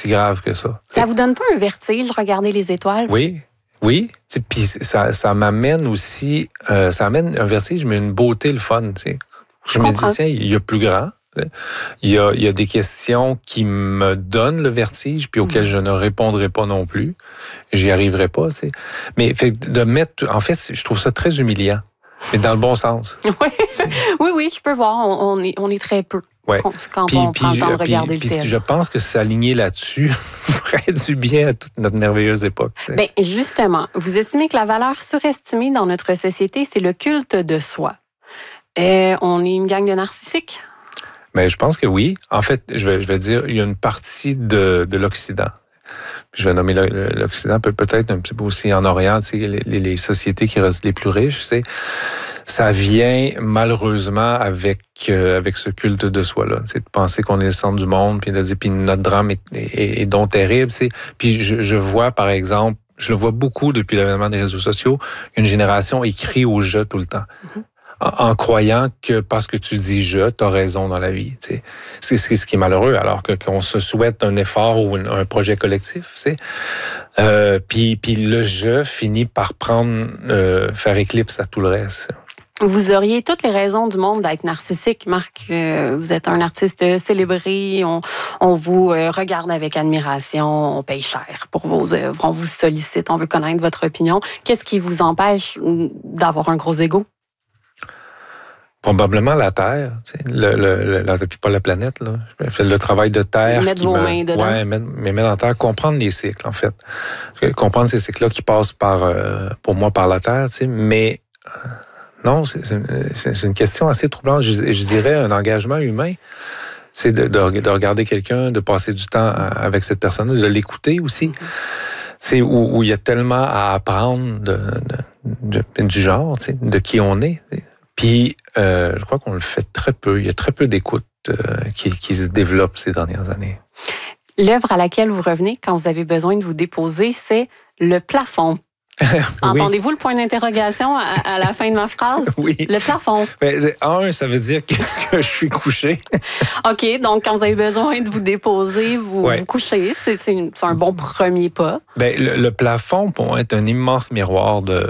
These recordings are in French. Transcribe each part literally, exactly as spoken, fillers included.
si grave que ça. Ça vous donne pas un vertige, regarder les étoiles? Oui, oui. Puis ça, ça m'amène aussi, euh, ça amène un vertige, mais une beauté, le fun. T'sais. Je, Je me comprends. dis, tiens, il y a plus grand. Il y, a, il y a des questions qui me donnent le vertige, puis auxquelles mmh. je ne répondrai pas non plus. J'y arriverai pas. T'sais. Mais fait, de mettre, en fait, je trouve ça très humiliant, mais dans le bon sens. Oui, oui, oui, je peux voir. On, on, est, on est très peu. Ouais. Quand puis, on puis, prend le temps de puis, regarder puis, le ciel. Je pense que s'aligner là-dessus ferait du bien à toute notre merveilleuse époque. Bien, justement, vous estimez que la valeur surestimée dans notre société, c'est le culte de soi. Euh, on est une gang de narcissiques? Bien, je pense que oui. En fait, je vais, je vais dire, il y a une partie de, de l'Occident. Je vais nommer l'Occident, peut-être un petit peu aussi en Orient, tu sais, les, les sociétés qui restent les plus riches, tu sais. Ça vient malheureusement avec euh, avec ce culte de soi-là. C'est de penser qu'on est le centre du monde, puis de dire, puis notre drame est, est, est donc terrible. C'est, puis je, je vois, par exemple, je le vois beaucoup depuis l'avènement des réseaux sociaux, une génération écrit au jeu tout le temps. Mm-hmm. En, en croyant que parce que tu dis je, t'as raison dans la vie. Tu sais. C'est, c'est ce qui est malheureux, alors que qu'on se souhaite un effort ou un, un projet collectif. Tu sais. Euh, puis, puis le je finit par prendre, euh, faire éclipse à tout le reste. Vous auriez toutes les raisons du monde d'être narcissique, Marc. Euh, vous êtes un artiste célébré, on, on vous euh, regarde avec admiration, on paye cher pour vos œuvres, on vous sollicite, on veut connaître votre opinion. Qu'est-ce qui vous empêche d'avoir un gros ego? Probablement la Terre, le, le, la, puis pas la planète. Là. Le travail de Terre. Mettre qui vos me, mains dedans. Oui, mettre, mais mettre en Terre, comprendre les cycles, en fait. Comprendre ces cycles-là qui passent par, euh, pour moi par la Terre, tu sais, mais... Euh, Non, c'est une, c'est une question assez troublante. Je, je dirais un engagement humain. C'est de, de, de regarder quelqu'un, de passer du temps avec cette personne, de l'écouter aussi. C'est où, où il y a tellement à apprendre de, de, de, du genre, tu sais, de qui on est. Puis, euh, je crois qu'on le fait très peu. Il y a très peu d'écoute euh, qui, qui se développe ces dernières années. L'œuvre à laquelle vous revenez quand vous avez besoin de vous déposer, c'est Le plafond. Oui. Entendez-vous le point d'interrogation à, à la fin de ma phrase? Oui. Le plafond. Ben, un, ça veut dire que, que je suis couché. OK, donc quand vous avez besoin de vous déposer, vous ouais. vous couchez. C'est, c'est, une, c'est un bon premier pas. Ben, le, le plafond, pour moi, est un immense miroir de,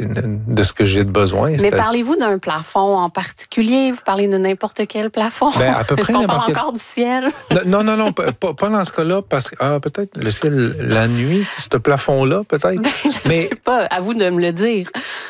de ce que j'ai de besoin. Mais c'est-à-dire... parlez-vous d'un plafond en particulier? Vous parlez de n'importe quel plafond? Ben, à peu près. Est-ce qu'on parle quel... encore du ciel? Non, non, non, pas, pas dans ce cas-là, parce que ah, peut-être le ciel, la nuit, c'est ce plafond-là, peut-être. Ben, je Mais... sais pas, à vous de me le dire.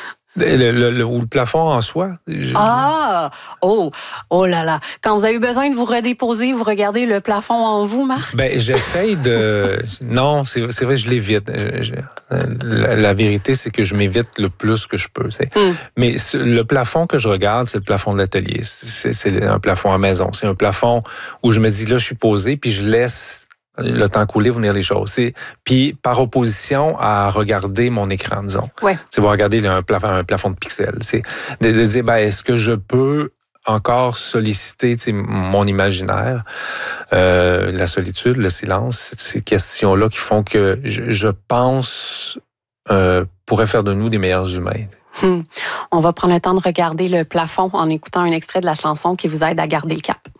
Le, le, le, ou le plafond en soi. Je... Ah! Oh! Oh là là! Quand vous avez besoin de vous redéposer, vous regardez le plafond en vous, Marc? Ben, j'essaye de... Non, c'est, c'est vrai, je l'évite. Je, je... La, la vérité, c'est que je m'évite le plus que je peux. Mm. Mais ce, le plafond que je regarde, c'est le plafond de l'atelier. C'est, c'est un plafond à maison. C'est un plafond où je me dis, là, je suis posé, puis je laisse le temps couler, venir les choses. C'est, puis par opposition à regarder mon écran, disons. Ouais. C'est voir regarder un plafond, un plafond de pixels. C'est de, de dire, ben, est-ce que je peux encore solliciter mon imaginaire, euh, la solitude, le silence, ces questions-là qui font que je, je pense euh, pourraient faire de nous des meilleurs humains. Hum. On va prendre le temps de regarder le plafond en écoutant un extrait de la chanson qui vous aide à garder le cap.